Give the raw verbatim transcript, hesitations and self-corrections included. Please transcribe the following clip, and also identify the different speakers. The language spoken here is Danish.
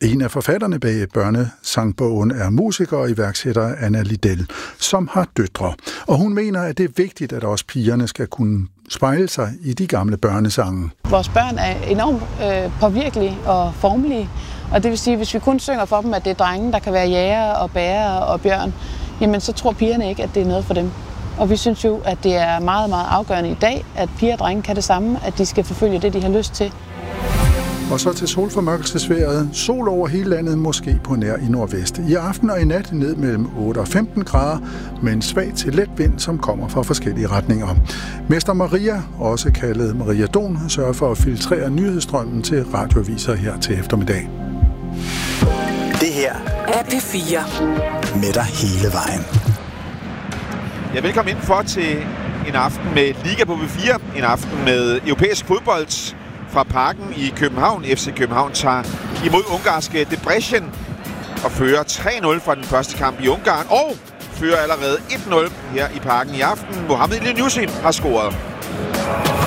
Speaker 1: En af forfatterne bag børnesangbogen er musiker og iværksætter Anna Lidell, som har døtre. Og hun mener, at det er vigtigt, at også pigerne skal kunne spejle sig i de gamle børnesange.
Speaker 2: Vores børn er enormt øh, påvirkelige og formelige, og det vil sige, at hvis vi kun synger for dem, at det er drenge, der kan være jæger og bærer og bjørn, jamen så tror pigerne ikke, at det er noget for dem. Og vi synes jo, at det er meget, meget afgørende i dag, at piger og drenge kan det samme, at de skal forfølge det, de har lyst til.
Speaker 1: Og så til solformørkelsesvejret. Sol over hele landet, måske på nær i nordvest. I aften og i nat ned mellem otte og femten grader, med en svag til let vind, som kommer fra forskellige retninger. Mester Maria, også kaldet Maria Don, sørger for at filtrere nyhedsstrømmen til radioaviser her til eftermiddag.
Speaker 3: Det her er P fire. Med dig hele vejen.
Speaker 4: Ja, velkommen indenfor til en aften med Liga på P fire. En aften med europæisk fodbold fra Parken i København. F C København tager imod ungarske Debrecen og fører tre nul fra den første kamp i Ungarn. Og fører allerede et nul her i Parken i aften. Mohamed Elyounoussi har scoret.